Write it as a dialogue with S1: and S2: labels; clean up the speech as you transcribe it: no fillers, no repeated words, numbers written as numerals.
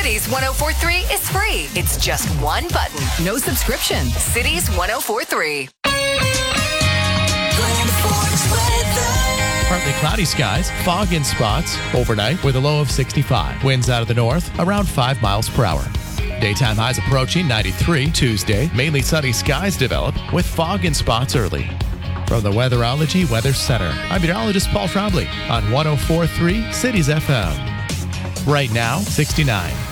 S1: Cities 104.3 is free. It's just one button. No subscription. Cities 104.3.
S2: Partly cloudy skies, fog in spots overnight with a low of 65. Winds out of the north around 5 miles per hour. Daytime highs approaching 93 Tuesday. Mainly sunny skies develop with fog in spots early. From the Weatherology Weather Center, I'm meteorologist Paul Trombley on 104.3 Cities FM. Right now, 69.